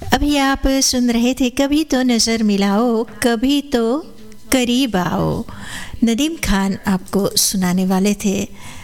अभी आप सुन रहे थे कभी तो नज़र मिलाओ कभी तो करीब आओ। नदीम खान आपको सुनाने वाले थे।